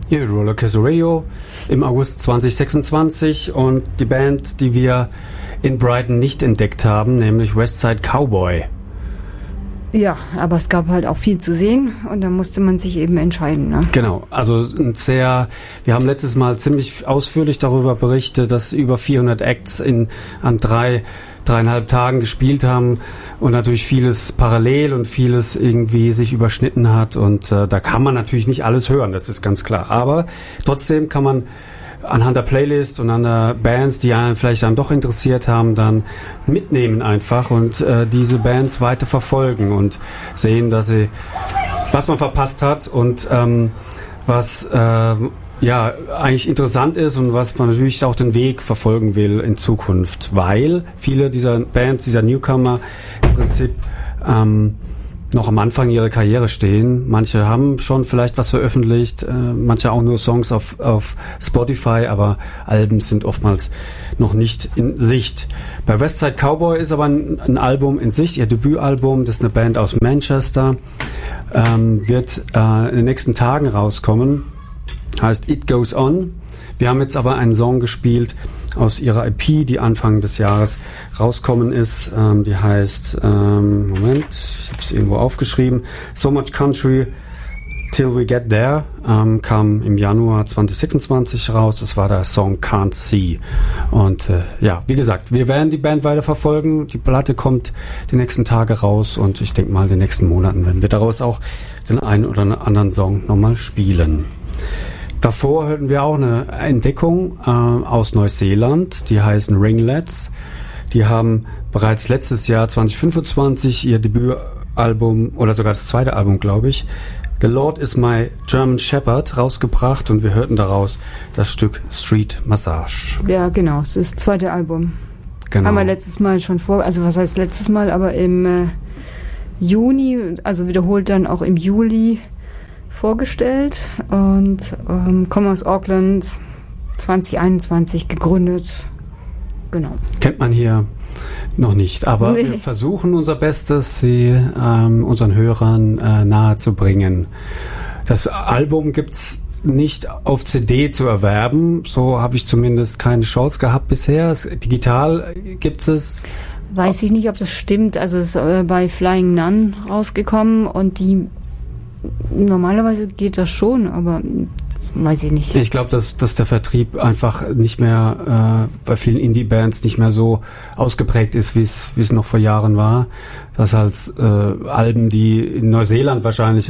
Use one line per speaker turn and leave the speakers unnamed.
Hier Rollercoaster Radio im August 2026 und die Band, die wir in Brighton nicht entdeckt haben, nämlich Westside Cowboy.
Ja, aber es gab halt auch viel zu sehen und da musste man sich eben entscheiden. Ne?
Genau, also wir haben letztes Mal ziemlich ausführlich darüber berichtet, dass über 400 Acts an 3,5 Tagen gespielt haben und natürlich vieles parallel und vieles irgendwie sich überschnitten hat und da kann man natürlich nicht alles hören, das ist ganz klar. Aber trotzdem kann man anhand der Playlist und an der Bands, die einen vielleicht dann doch interessiert haben, dann mitnehmen einfach und diese Bands weiter verfolgen und sehen, was man verpasst hat und was eigentlich interessant ist und was man natürlich auch den Weg verfolgen will in Zukunft, weil viele dieser Bands, dieser Newcomer im Prinzip noch am Anfang ihrer Karriere stehen. Manche haben schon vielleicht was veröffentlicht, manche auch nur Songs auf Spotify, aber Alben sind oftmals noch nicht in Sicht. Bei Westside Cowboy ist aber ein Album in Sicht, ihr Debütalbum, das ist eine Band aus Manchester, wird in den nächsten Tagen rauskommen, heißt It Goes On. Wir haben jetzt aber einen Song gespielt aus ihrer EP, die Anfang des Jahres rauskommen ist. Die heißt, ich habe es irgendwo aufgeschrieben, So Much Country Till We Get There, kam im Januar 2026 raus. Das war der Song Can't See. Und wie gesagt, wir werden die Band weiter verfolgen. Die Platte kommt die nächsten Tage raus und ich denke mal, in den nächsten Monaten werden wir daraus auch den einen oder anderen Song nochmal spielen. Davor hörten wir auch eine Entdeckung aus Neuseeland, die heißen Ringlets. Die haben bereits letztes Jahr 2025 ihr Debütalbum oder sogar das zweite Album, glaube ich, The Lord is My German Shepherd rausgebracht und wir hörten daraus das Stück Street Massage.
Ja, genau, es ist das zweite Album. Genau. Haben wir letztes Mal schon also was heißt letztes Mal, aber im Juni, also wiederholt dann auch im Juli vorgestellt und komme aus Auckland, 2021 gegründet. Genau.
Kennt man hier noch nicht, aber wir versuchen unser Bestes, sie unseren Hörern nahe zu bringen. Das Album gibt's nicht auf CD zu erwerben, so habe ich zumindest keine Chance gehabt bisher. Digital gibt es.
Weiß ich nicht, ob das stimmt. Also es ist bei Flying Nun rausgekommen und normalerweise geht das schon, aber weiß ich nicht.
Ich glaube, dass der Vertrieb einfach nicht mehr bei vielen Indie-Bands nicht mehr so ausgeprägt ist, wie es noch vor Jahren war. Dass halt Alben, die in Neuseeland wahrscheinlich